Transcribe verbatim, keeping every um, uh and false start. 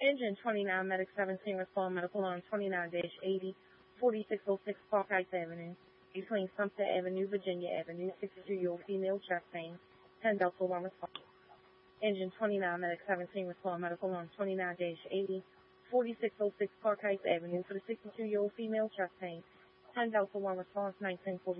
Engine twenty-nine, Medic seventeen, respond medical on twenty-nine eighty, forty-six oh six Park Heights Avenue, between Sumter Avenue, Virginia Avenue, sixty-two-year-old female chest pain, ten Delta one response. Engine twenty-nine, Medic seventeen, respond medical on twenty-nine eighty, forty-six oh six Park Heights Avenue for the sixty-two-year-old female chest pain, ten Delta one response, nineteen forty.